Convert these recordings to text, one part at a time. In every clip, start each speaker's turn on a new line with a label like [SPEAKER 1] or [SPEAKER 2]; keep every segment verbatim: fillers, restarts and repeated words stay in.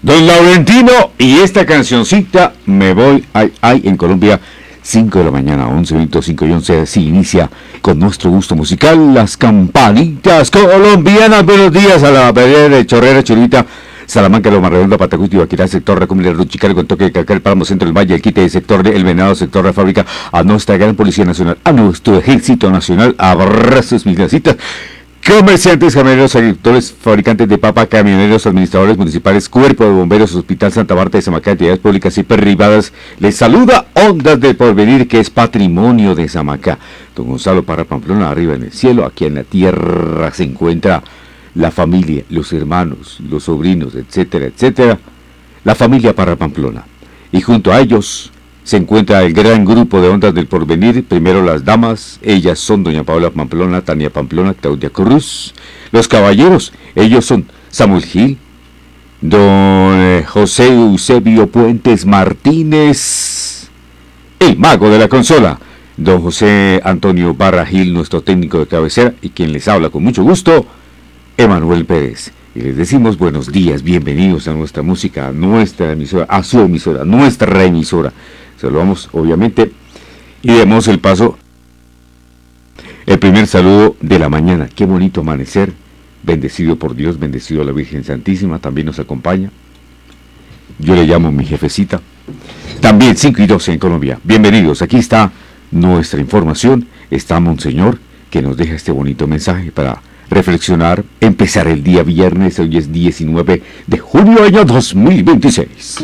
[SPEAKER 1] Don Laurentino y esta cancioncita, Me Voy, ay, ay, en Colombia, cinco de la mañana, once minutos, cinco y once, así inicia con nuestro gusto musical, las campanitas colombianas. Buenos días a la vereda de Chorrera, Churita, Salamanca, Loma Redonda, Patacuti, Baquirá, sector Recumila, Ruchical, con toque de Cacá, Páramo, Centro del Valle, el Quite, sector de El Venado, sector de Fábrica, a nuestra gran Policía Nacional, a nuestro Ejército Nacional, abrazos, mis gracitas. Comerciantes, camioneros, agricultores, fabricantes de papa, camioneros, administradores municipales, cuerpo de bomberos, Hospital Santa Marta de Samacá, entidades públicas y privadas, les saluda Ondas del Porvenir, que es patrimonio de Samacá. Don Gonzalo Parra Pamplona, arriba en el cielo, aquí en la tierra se encuentra la familia, los hermanos, los sobrinos, etcétera, etcétera, la familia Parra Pamplona. Y junto a ellos se encuentra el gran grupo de Ondas del Porvenir, primero las damas, ellas son doña Paola Pamplona, Tania Pamplona, Claudia Cruz. Los caballeros, ellos son Samuel Gil, don José Eusebio Puentes Martínez, el mago de la consola, don José Antonio Barra Gil, nuestro técnico de cabecera, y quien les habla con mucho gusto, Emanuel Pérez. Y les decimos buenos días, bienvenidos a nuestra música, a nuestra emisora, a su emisora, nuestra emisora. Saludamos, obviamente, y demos el paso, el primer saludo de la mañana. Qué bonito amanecer, bendecido por Dios, bendecido a la Virgen Santísima, también nos acompaña. Yo le llamo mi jefecita. También cinco y doce en Colombia. Bienvenidos, aquí está nuestra información. Está Monseñor, que nos deja este bonito mensaje para reflexionar, empezar el día viernes. Hoy es diecinueve de junio, año dos mil veintiséis.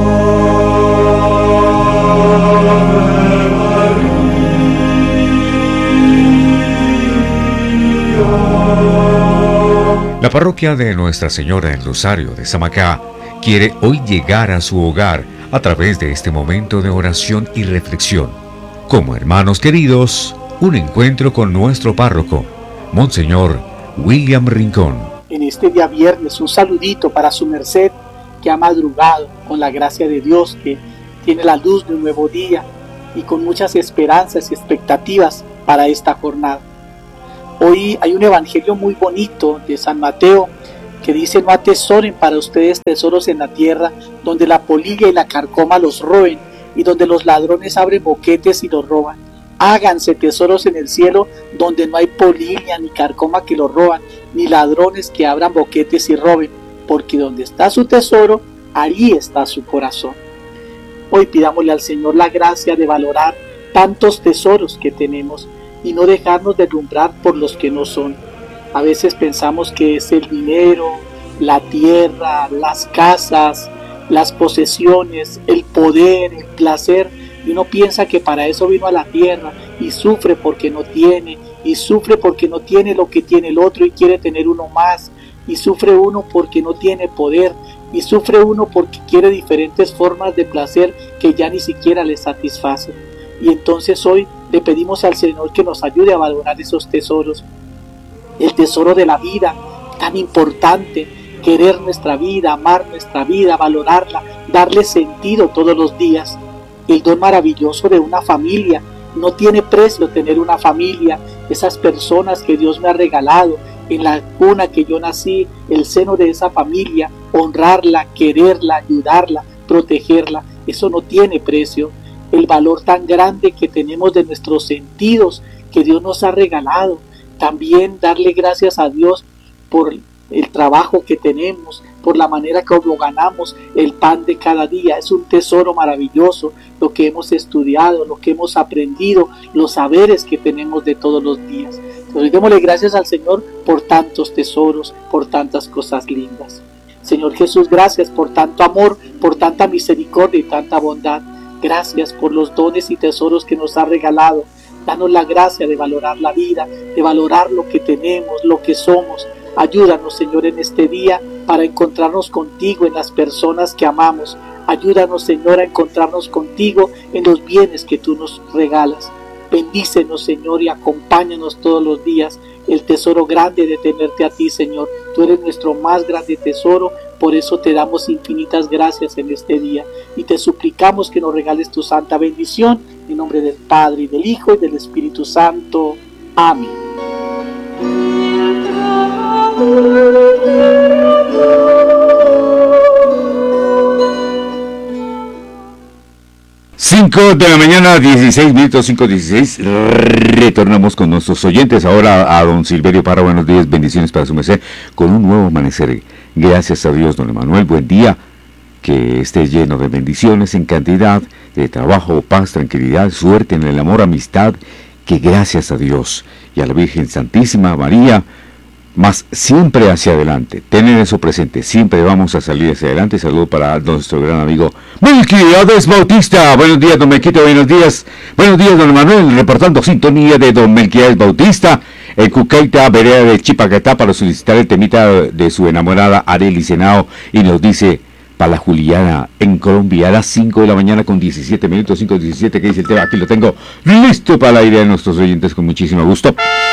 [SPEAKER 2] La parroquia de Nuestra Señora del Rosario de Samacá quiere hoy llegar a su hogar a través de este momento de oración y reflexión. Como hermanos queridos, un encuentro con nuestro párroco, Monseñor William Rincón.
[SPEAKER 3] En este día viernes, un saludito para su merced, que ha madrugado con la gracia de Dios, que tiene la luz de un nuevo día y con muchas esperanzas y expectativas para esta jornada. Hoy hay un evangelio muy bonito de San Mateo que dice: no atesoren para ustedes tesoros en la tierra, donde la polilla y la carcoma los roben y donde los ladrones abren boquetes y los roban. Háganse tesoros en el cielo, donde no hay polilla ni carcoma que los roban, ni ladrones que abran boquetes y roben, porque donde está su tesoro, allí está su corazón. Hoy pidámosle al Señor la gracia de valorar tantos tesoros que tenemos y no dejarnos deslumbrar por los que no son. A veces pensamos que es el dinero, la tierra, las casas, las posesiones, el poder, el placer, y uno piensa que para eso vino a la tierra y sufre porque no tiene, y sufre porque no tiene lo que tiene el otro y quiere tener uno más, y sufre uno porque no tiene poder, y sufre uno porque quiere diferentes formas de placer que ya ni siquiera le satisfacen. Y entonces hoy le pedimos al Señor que nos ayude a valorar esos tesoros. El tesoro de la vida, tan importante, querer nuestra vida, amar nuestra vida, valorarla, darle sentido todos los días. El don maravilloso de una familia, no tiene precio tener una familia, esas personas que Dios me ha regalado, en la cuna que yo nací, el seno de esa familia, honrarla, quererla, ayudarla, protegerla, eso no tiene precio. El valor tan grande que tenemos de nuestros sentidos que Dios nos ha regalado. También darle gracias a Dios por el trabajo que tenemos, por la manera que lo ganamos, el pan de cada día. Es un tesoro maravilloso lo que hemos estudiado, lo que hemos aprendido, los saberes que tenemos de todos los días. Entonces démosle gracias al Señor por tantos tesoros, por tantas cosas lindas. Señor Jesús, gracias por tanto amor, por tanta misericordia y tanta bondad. Gracias por los dones y tesoros que nos ha regalado. Danos la gracia de valorar la vida, de valorar lo que tenemos, lo que somos. Ayúdanos, Señor, en este día para encontrarnos contigo en las personas que amamos. Ayúdanos, Señor, a encontrarnos contigo en los bienes que tú nos regalas. Bendícenos, Señor, y acompáñanos todos los días. El tesoro grande de tenerte a ti, Señor. Tú eres nuestro más grande tesoro. Por eso te damos infinitas gracias en este día y te suplicamos que nos regales tu santa bendición en nombre del Padre y del Hijo y del Espíritu Santo. Amén.
[SPEAKER 1] cinco de la mañana, dieciséis minutos, cinco dieciséis. Retornamos con nuestros oyentes. Ahora a don Silverio Parra, buenos días, bendiciones para su merced, con un nuevo amanecer. Gracias a Dios, don Emanuel, buen día. Que esté lleno de bendiciones en cantidad, de trabajo, paz, tranquilidad, suerte en el amor, amistad. Que gracias a Dios y a la Virgen Santísima María, más siempre hacia adelante. Tener eso presente, siempre vamos a salir hacia adelante. Saludo para nuestro gran amigo Melquiades Bautista. Buenos días, don Melquito, buenos días. Buenos días, don Manuel, reportando sintonía de don Melquiades Bautista en Cucaita, vereda de Chipaquetá, para solicitar el temita de su enamorada Arely Senao, y nos dice: para la Juliana, en Colombia, a las cinco de la mañana con diecisiete minutos, cinco diecisiete, que dice el tema. Aquí lo tengo listo para el aire de nuestros oyentes con muchísimo gusto.